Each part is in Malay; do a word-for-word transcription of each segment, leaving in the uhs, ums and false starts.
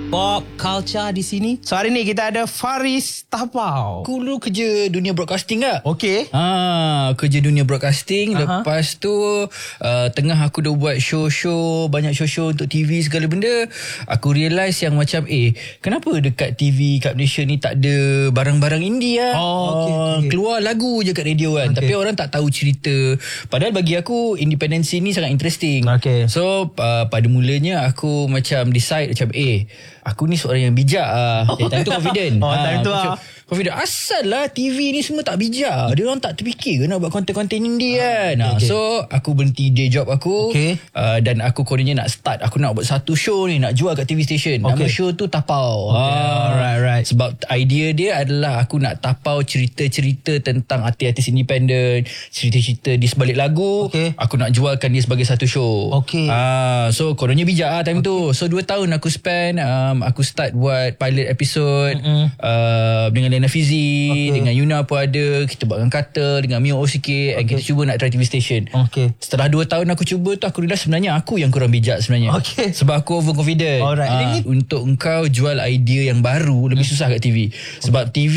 Pop culture di sini. So hari ni kita ada Faris Tapau. Aku dulu kerja dunia broadcasting tak? Okey. Ah, kerja dunia broadcasting. Aha. Lepas tu uh, tengah aku dah buat show-show, banyak show-show untuk T V segala benda. Aku realise yang macam eh, kenapa dekat T V kat Malaysia ni tak ada barang-barang indie lah. Oh, okey, Ah, okey. Keluar lagu je kat radio kan. Okey. Tapi orang tak tahu cerita. Padahal bagi aku independensi ni sangat interesting. Okey. So uh, pada mulanya aku macam decide macam eh, aku ni seorang yang bijak ah. Eh, time tu confident. Oh, time tu macam, ah. confident. Asal lah T V ni semua tak bijak. Dia orang tak terfikir ke nak buat konten-konten indie kan. okay, Nah, okay. so aku berhenti day job aku. Okay. Uh, dan aku kononnya nak start. Aku nak buat satu show ni, nak jual kat T V station. Nama Okay. show tu Tapau. Okay. Alright, right. Sebab idea dia adalah aku nak tapau cerita-cerita tentang artis-artis independent, cerita-cerita di sebalik lagu. Okay. Aku nak jualkan dia sebagai satu show. Okay. Ah, so kononnya bijak lah time okay. tu. So dua tahun aku spend. Um, aku start buat pilot episode Mm-mm. uh, dengan Lena Fizi, Okay. dengan Yuna pun ada. Kita buat dengan Carter, dengan Mio O C K, and Okay. kita cuba nak try T V station. Okey. Setelah dua tahun aku cuba tu, aku realise sebenarnya aku yang kurang bijak sebenarnya. Okay. Sebab aku overconfident. Alright. Ah, Ini- untuk engkau jual idea yang baru lebih susah kat T V. Sebab T V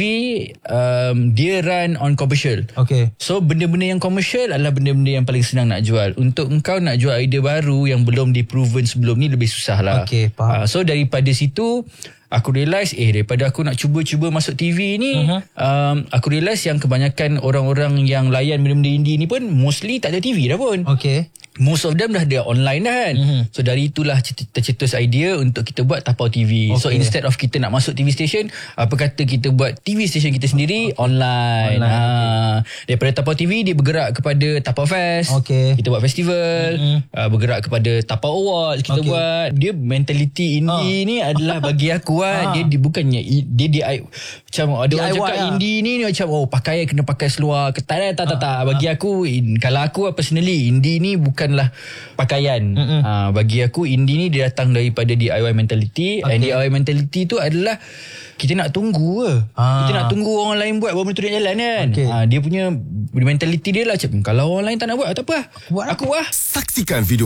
um, dia run on commercial. Okey. So benda-benda yang komersial adalah benda-benda yang paling senang nak jual. Untuk engkau nak jual idea baru yang belum di-proven sebelum ni lebih susah lah. Okey, faham. Uh, so daripada situ aku realise eh daripada aku nak cuba-cuba masuk T V ni, Uh-huh. um, aku realise yang kebanyakan orang-orang yang layan benda-benda indie ni pun mostly tak ada T V dah pun. Okey. Most of them dah ada online dah kan. Mhm. So dari itulah tercetus idea untuk kita buat Tapau T V. So Okay. instead of kita nak masuk T V station, apa kata kita buat T V station kita sendiri online. Online, Ha. Daripada Tapau T V dia bergerak kepada Tapau Fest. Okay. Kita buat festival. Mhm. Uh, bergerak kepada Tapau Awards kita Okay. buat. Dia mentality indie Ah. ni adalah bagi aku Ah. ah. dia, dia bukannya dia dia macam ada orang D I Y cakap lah. indie ni ni macam oh pakaian kena pakai seluar ketat. Tak tak tak. Bagi aku in, kalau aku personally indie ni bukanlah pakaian. Mm-mm. Ha, bagi aku indie ni dia datang daripada D I Y mentality. Okay. And D I Y mentality tu adalah kita nak tunggu ke. Ah. Kita nak tunggu orang lain buat baru betul nak jalan kan. Okay. Ha, dia punya mentality dia lah macam kalau orang lain tak nak buat tak apa. Buat aku ah. Saksikan video